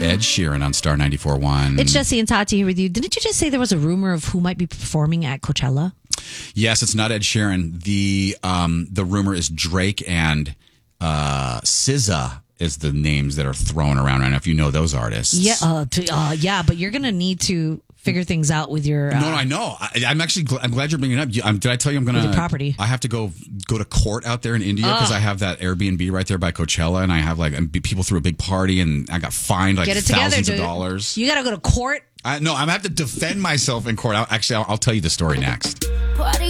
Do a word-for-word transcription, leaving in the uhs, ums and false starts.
Ed Sheeran on Star ninety-four point one. It's Jesse and Tati here with you. Didn't you just say there was a rumor of who might be performing at Coachella? Yes, it's not Ed Sheeran. The um, the rumor is Drake and uh, S Z A is the names that are thrown around. I don't know if you know those artists. Yeah, uh, to, uh, yeah, but you're going to need to figure things out with your... Uh, no, no, I know. I, I'm actually gl- I'm glad you're bringing it up. You, um, did I tell you I'm going to... property. I have to go go to court out there in India because uh. I have that Airbnb right there by Coachella, and I have like and people threw a big party, and I got fined like Get it thousands together, of dude. dollars. You got to go to court. I, no, I'm going to have to defend myself in court. I'll, actually, I'll, I'll tell you the story next. Party